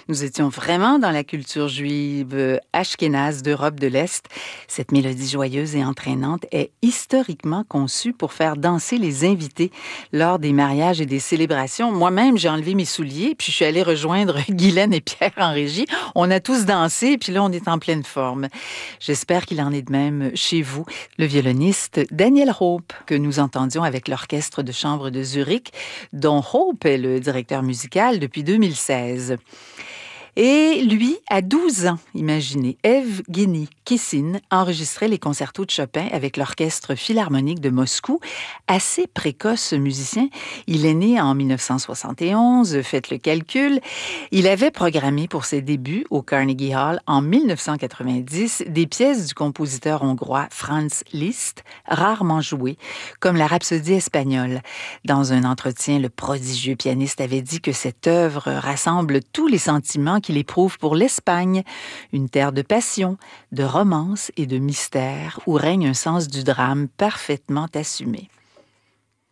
Nous étions vraiment dans la culture juive ashkénaze d'Europe de l'Est. Cette mélodie joyeuse et entraînante est historiquement conçue pour faire danser les invités lors des mariages et des célébrations. Moi-même, j'ai enlevé mes souliers, puis je suis allée rejoindre Guylaine et Pierre en régie. On a tous dansé, puis là, on est en pleine forme. J'espère qu'il en est de même chez vous. Le violoniste Daniel Hope, que nous entendions avec l'Orchestre de chambre de Zurich, dont Hope est le directeur musical depuis 2016. Et lui, à 12 ans, imaginez, Evgueni Kissin enregistrait les concertos de Chopin avec l'Orchestre philharmonique de Moscou. Assez précoce, ce musicien. Il est né en 1971, faites le calcul. Il avait programmé pour ses débuts au Carnegie Hall en 1990 des pièces du compositeur hongrois Franz Liszt, rarement jouées, comme la Rhapsodie espagnole. Dans un entretien, le prodigieux pianiste avait dit que cette œuvre rassemble tous les sentiments qu'il éprouve pour l'Espagne, une terre de passion, de romance et de mystère où règne un sens du drame parfaitement assumé.